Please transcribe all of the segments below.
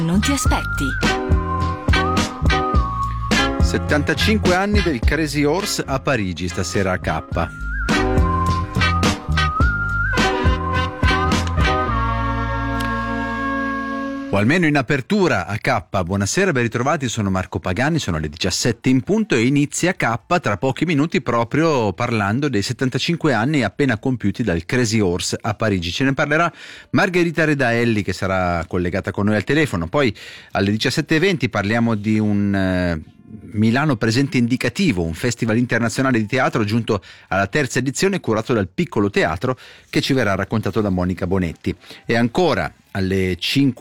Non ti aspetti. 75 anni del Crazy Horse a Parigi stasera a K. O almeno in apertura a K. Buonasera, ben ritrovati, sono Marco Pagani, sono le 17 in punto e inizia K tra pochi minuti proprio parlando dei 75 anni appena compiuti dal Crazy Horse a Parigi. Ce ne parlerà Margherita Redaelli, che sarà collegata con noi al telefono. Poi alle 17:20 parliamo di un Milano Presente Indicativo, un festival internazionale di teatro giunto alla terza edizione, curato dal Piccolo Teatro, che ci verrà raccontato da Monica Bonetti. E ancora alle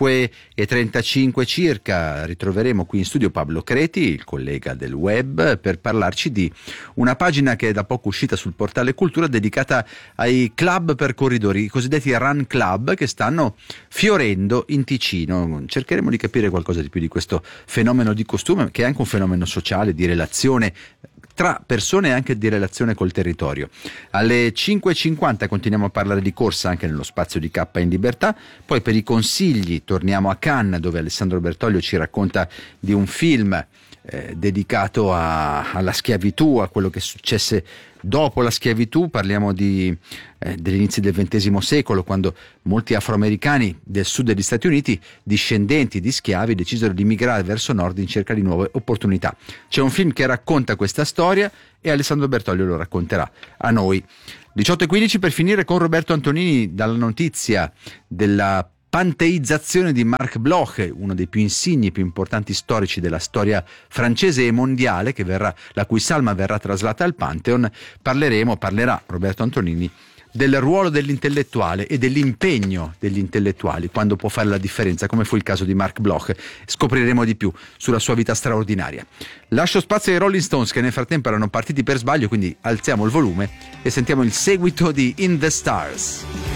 5:35 circa ritroveremo qui in studio Pablo Creti, il collega del web, per parlarci di una pagina che è da poco uscita sul portale Cultura dedicata ai club per corridori, i cosiddetti run club, che stanno fiorendo in Ticino. Cercheremo di capire qualcosa di più di questo fenomeno di costume, che è anche un fenomeno sociale, di relazione tra persone e anche di relazione col territorio. Alle 5:50 continuiamo a parlare di corsa anche nello spazio di K in Libertà. Poi per i consigli torniamo a Cannes, dove Alessandro Bertoglio ci racconta di un film dedicato alla schiavitù, a quello che successe dopo la schiavitù. Parliamo degli inizi del XX secolo, quando molti afroamericani del sud degli Stati Uniti, discendenti di schiavi, decisero di migrare verso nord in cerca di nuove opportunità. C'è un film che racconta questa storia e Alessandro Bertoglio lo racconterà a noi. 18:15 per finire con Roberto Antonini dalla notizia della panteizzazione di Marc Bloch, uno dei più insigni e più importanti storici della storia francese e mondiale, la cui salma verrà traslata al Pantheon. Parlerà Roberto Antonini del ruolo dell'intellettuale e dell'impegno degli intellettuali quando può fare la differenza, come fu il caso di Marc Bloch. Scopriremo di più sulla sua vita straordinaria. Lascio spazio ai Rolling Stones, che nel frattempo erano partiti per sbaglio, quindi alziamo il volume e sentiamo il seguito di In the Stars.